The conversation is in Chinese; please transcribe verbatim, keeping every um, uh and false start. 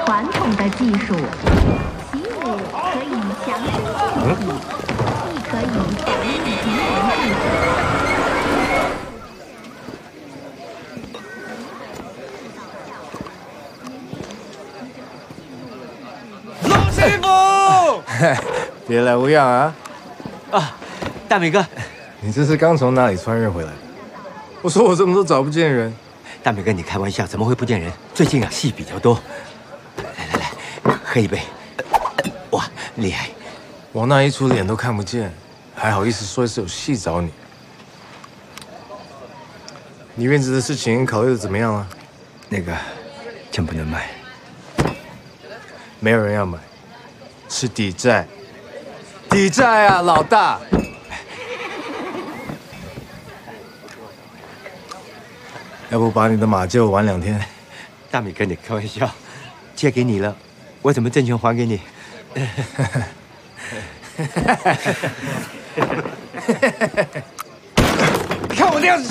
传统的技术，习武可以强身健体，亦可以防御敌人进攻。 师傅， 别来无恙啊！ 啊，大美哥， 你这是刚从哪里穿越回来的？我说我怎么都找不见人。 大美哥，你开玩笑，怎么会不见人？最近啊，戏比较多。来来来，喝一杯。哇，厉害！ 往那一出脸都看不见，还好意思说是有戏找你？你院子的事情考虑的怎么样了？ 那个，真不能卖， 没有人要买。 是抵债，抵债啊，老大！要不把你的马借我玩两天？ 大美哥，你开玩笑，借给你了，我怎么挣钱还给你？ 看我这样子。